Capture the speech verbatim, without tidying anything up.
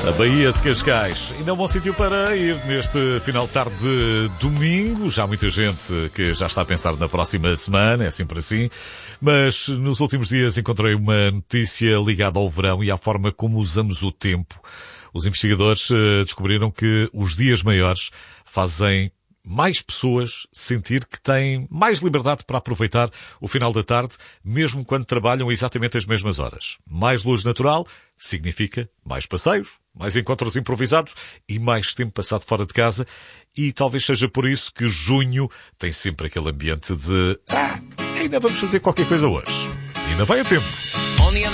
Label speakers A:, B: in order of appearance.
A: A Baía de Cascais, ainda é um bom sítio para ir neste final de tarde de domingo. Já há muita gente que já está a pensar na próxima semana, é sempre assim. Mas nos últimos dias encontrei uma notícia ligada ao verão e à forma como usamos o tempo. Os investigadores descobriram que os dias maiores fazem mais pessoas sentir que têm mais liberdade para aproveitar o final da tarde, mesmo quando trabalham exatamente as mesmas horas. Mais luz natural significa mais passeios, mais encontros improvisados e mais tempo passado fora de casa. E talvez seja por isso que junho tem sempre aquele ambiente de ah, ainda vamos fazer qualquer coisa hoje. Ainda vai a tempo.